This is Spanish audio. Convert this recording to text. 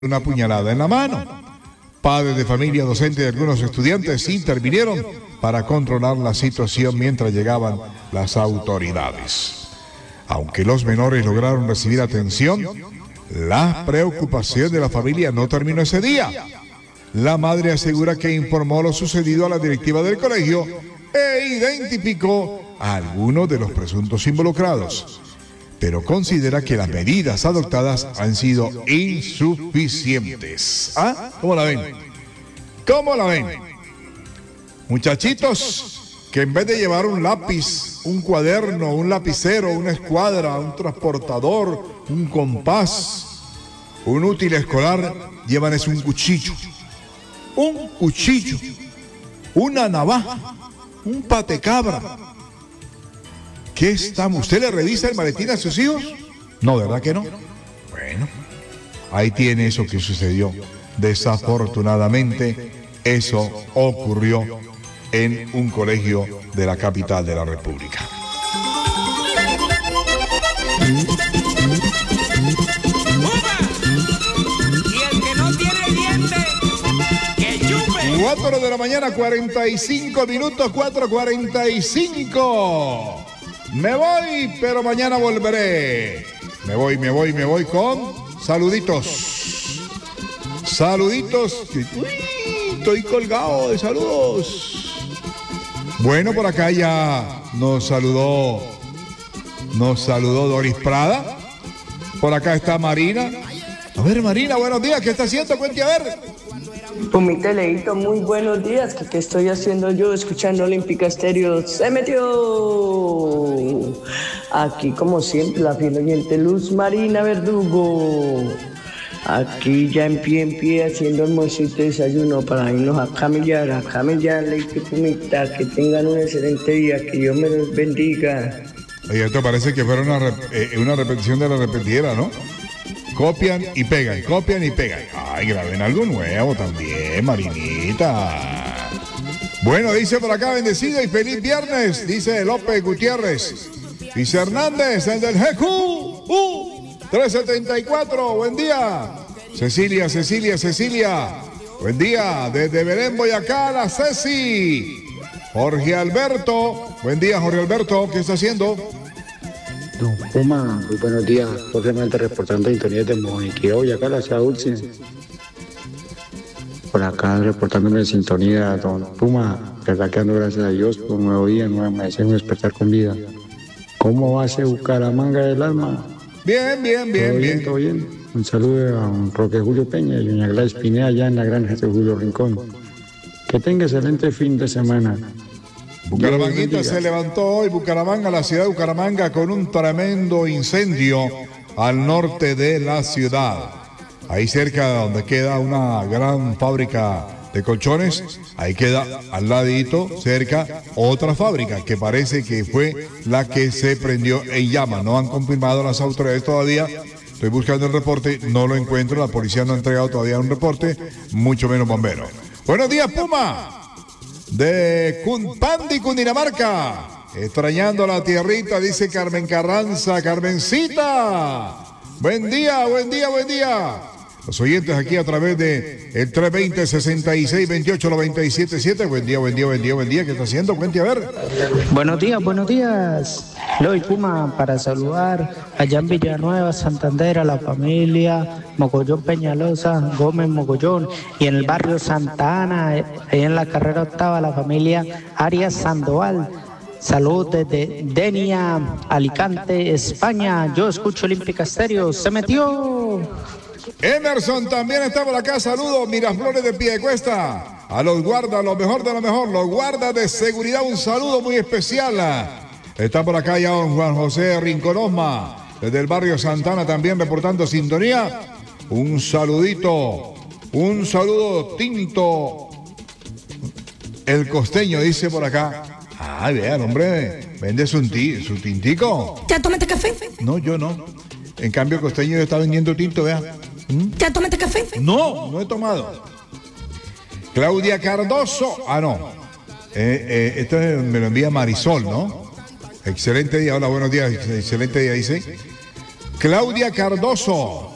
una puñalada en la mano. Padres de familia, docentes y algunos estudiantes intervinieron para controlar la situación mientras llegaban las autoridades. Aunque los menores lograron recibir atención, la preocupación de la familia no terminó ese día. La madre asegura que informó lo sucedido a la directiva del colegio e identificó a algunos de los presuntos involucrados, pero considera que las medidas adoptadas han sido insuficientes. ¿Ah? ¿Cómo la ven? ¿Cómo la ven? Muchachitos que en vez de llevar un lápiz, un cuaderno, un lapicero, una escuadra, un transportador, un compás, un útil escolar, llevan es un cuchillo, una navaja, un patecabra. ¿Qué estamos? ¿Usted le revisa el maletín a sus hijos? No, ¿verdad que no? Bueno, ahí tiene eso que sucedió. Desafortunadamente, eso ocurrió en un colegio de la capital de la República. Y el que no tiene dientes, que chupe. 4 de la mañana, 45 minutos, 4:45. Me voy, pero mañana volveré. Me voy con saluditos. Saluditos. Uy, estoy colgado de saludos. Bueno, por acá ya nos saludó Doris Prada. Por acá está Marina. A ver, Marina, buenos días. ¿Qué está haciendo? Cuente a ver. Con mi teleito, muy buenos días. ¿Qué estoy haciendo yo? Escuchando Olímpica Estéreo. ¡Se metió! Aquí, como siempre, la fiel oyente Luz Marina Verdugo. Aquí ya en pie, haciendo almuercito y desayuno para irnos a camellar, leite Pumita. Que tengan un excelente día, que Dios me los bendiga. Oye, esto parece que fuera una repetición de la repetidera, ¿no? Copian y pegan. Ay, graben algo nuevo también, Marinita. Bueno, dice por acá, bendecido y feliz viernes, dice López Gutiérrez. Dice Hernández, el del GQ. 374, buen día. Cecilia. Buen día, desde Belén, Boyacá, la Ceci. Jorge Alberto, buen día, Jorge Alberto, ¿qué está haciendo? Don Puma, muy buenos días. Jorge Malta reportando sintonía de Moniqueo, Boyacá, la ciudad dulce. Por acá reportándome en sintonía, don Puma, verdad que ando gracias a Dios por un nuevo día, nueva amanecer, un despertar con vida. ¿Cómo va ese Bucaramanga del alma? Bien. Todo bien. Un saludo a don Roque Julio Peña y doña Gladys Pineda allá en la granja de Julio Rincón. Que tenga excelente fin de semana. Bucaramanguita se levantó hoy, Bucaramanga, la ciudad de Bucaramanga, con un tremendo incendio al norte de la ciudad. Ahí cerca donde queda una gran fábrica de colchones, ahí queda al ladito, cerca, otra fábrica que parece que fue la que se prendió en llama. No han confirmado las autoridades todavía. Estoy buscando el reporte, no lo encuentro, la policía no ha entregado todavía un reporte, mucho menos bomberos. Buenos días, Puma, de Cunpandi, Cundinamarca. Extrañando la tierrita, dice Carmen Carranza. Carmencita, buen día. Los oyentes aquí a través de el 320-6628-977. Buen día. ¿Qué está haciendo? Cuente a ver. Buenos días. Le doy Puma para saludar allá en Villanueva, Santander, a la familia Mogollón Peñalosa, Gómez Mogollón, y en el barrio Santa Ana, ahí en la carrera octava, la familia Arias Sandoval. Salud desde Denia, Alicante, España. Yo escucho Olímpica Estéreo. Se metió. Emerson también está por acá. Saludos, Miraflores de Piedecuesta. A los guardas, lo mejor de lo mejor, los guardas de seguridad, un saludo muy especial. Está por acá ya don Juan José Rinconosma, desde el barrio Santana, también reportando sintonía. Un saludo tinto. El costeño dice por acá. Ay, vean, hombre, vende su tintico. ¿Ya tomaste café? No, yo no. En cambio, el costeño ya está vendiendo tinto, vea. ¿Ya tomaste café? No he tomado. Claudia Cardoso. No. Esto me lo envía Marisol, ¿no? Excelente día. Hola, buenos días. Excelente día, dice. Claudia Cardoso.